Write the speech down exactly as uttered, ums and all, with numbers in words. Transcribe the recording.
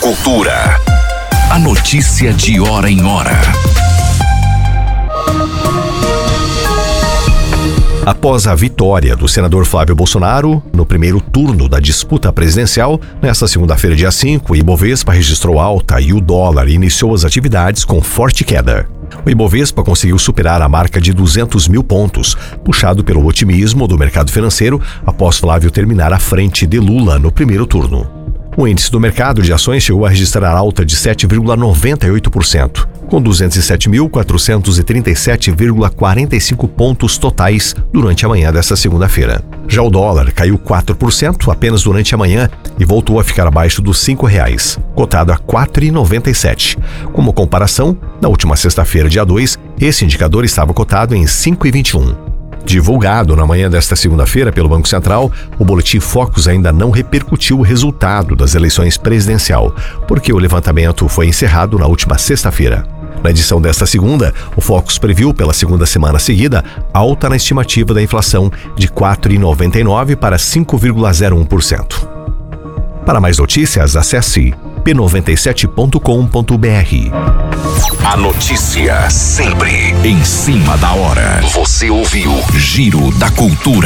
Cultura. A notícia de hora em hora. Após a vitória do senador Flávio Bolsonaro no primeiro turno da disputa presidencial, nesta segunda-feira, dia cinco, o Ibovespa registrou alta e o dólar iniciou as atividades com forte queda. O Ibovespa conseguiu superar a marca de duzentos mil pontos, puxado pelo otimismo do mercado financeiro após Flávio terminar à frente de Lula no primeiro turno. O índice do mercado de ações chegou a registrar alta de sete vírgula noventa e oito por cento, com duzentos e sete mil, quatrocentos e trinta e sete vírgula quarenta e cinco pontos totais durante a manhã desta segunda-feira. Já o dólar caiu quatro por cento apenas durante a manhã e voltou a ficar abaixo dos cinco reais, cotado a quatro reais e noventa e sete centavos. Como comparação, na última sexta-feira, dia dois, esse indicador estava cotado em cinco reais e vinte e um centavos. Divulgado na manhã desta segunda-feira pelo Banco Central, o Boletim Focus ainda não repercutiu o resultado das eleições presidencial, porque o levantamento foi encerrado na última sexta-feira. Na edição desta segunda, o Focus previu pela segunda semana seguida alta na estimativa da inflação de quatro reais e noventa e nove centavos para cinco vírgula zero um por cento. Para mais notícias, acesse p noventa e sete ponto com ponto b r. A notícia sempre em cima da hora. Você ouviu Giro da Cultura.